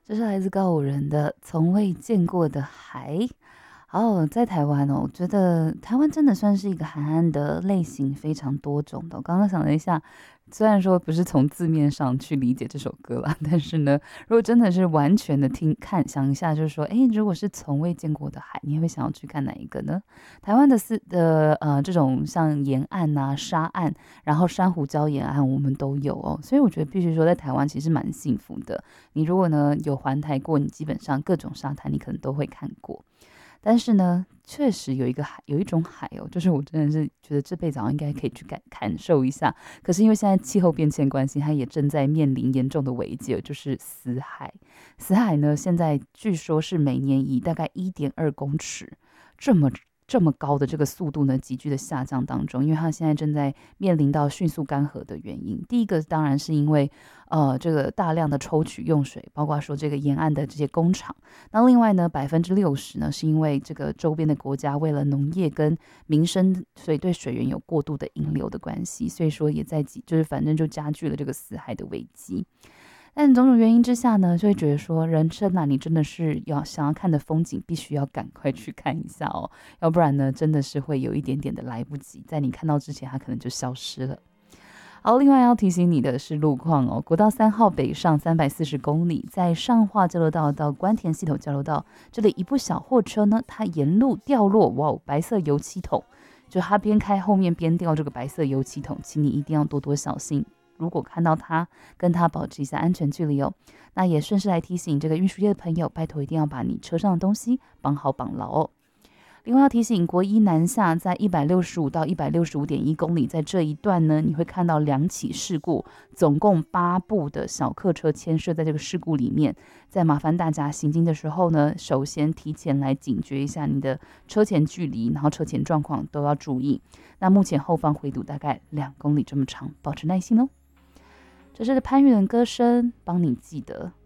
这是来自高五人的从未见过的海。在台湾哦，我觉得台湾真的算是一个海岸的类型非常多种的。我刚刚想了一下，虽然说不是从字面上去理解这首歌啦，但是呢，如果真的是完全的听看想一下，就是说，诶，如果是从未见过的海，你会想要去看哪一个呢？台湾这种像沿岸啊、沙岸，然后珊瑚礁沿岸，我们都有哦。所以我觉得必须说，在台湾其实蛮幸福的。你如果呢有环台过，你基本上各种沙滩你可能都会看过。但是呢，确实有一个海，有一种海哦，就是我真的是觉得这辈子好像应该可以去感受一下。可是因为现在气候变迁关系，它也正在面临严重的危机哦，就是死海。死海呢，现在据说是每年以大概1.2公尺这么这么高的这个速度呢，急剧的下降当中，因为它现在正在面临到迅速干涸的原因。第一个当然是因为这个大量的抽取用水，包括说这个沿岸的这些工厂。那另外呢60%呢是因为这个周边的国家为了农业跟民生，所以对水源有过度的引流的关系，所以说也在就是反正就加剧了这个死海的危机。但种种原因之下呢，就会觉得说，人生啊，你真的是想要看的风景，必须要赶快去看一下哦，要不然呢，真的是会有一点点的来不及，在你看到之前，它可能就消失了。好，另外要提醒你的是路况哦，国道3号北上340公里，在上化交流道到关田系统交流道，这里一部小货车呢，它沿路掉落，哇，白色油漆桶，就它边开后面边掉这个白色油漆桶，请你一定要多多小心。如果看到它，跟它保持一下安全距离哦。那也顺势来提醒这个运输业的朋友，拜托一定要把你车上的东西绑好绑牢哦。另外要提醒，国一南下在165到165.1公里，在这一段呢，你会看到2起事故，总共8部的小客车牵涉在这个事故里面。在麻烦大家行经的时候呢，首先提前来警觉一下你的车前距离，然后车前状况都要注意。那目前后方回堵大概2公里这么长，保持耐心哦。这是潘越的歌声，帮你记得。